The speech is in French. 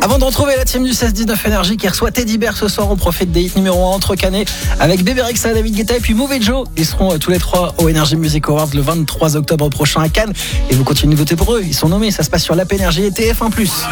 Avant de retrouver la team du 16-19 Énergie qui reçoit Teddy Bear ce soir, on profite des hits numéro 1 entre Canet avec Bébé Rexha, David Guetta et puis Mouv' et Joe. Ils seront tous les trois au Energy Music Awards le 23 octobre prochain à Cannes. Et vous continuez de voter pour eux, ils sont nommés, ça se passe sur l'App Énergie et TF1+.